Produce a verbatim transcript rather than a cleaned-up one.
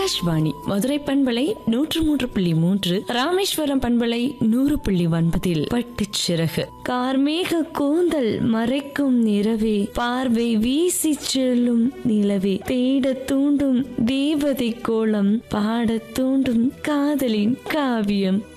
ஆகாஷ்வாணி மதுரை பண்பலை நூற்று மூன்று புள்ளி மூன்று, ராமேஸ்வரம் பண்பலை நூறு புள்ளி ஒன்பதில் பட்டுச் சிறகு. கார்மேக கூந்தல் மறைக்கும் நிறவே, பார்வை வீசி செல்லும் நிலவே, தேட தூண்டும் தேவதை கோலம், பாட தூண்டும் காதலின் காவியம்.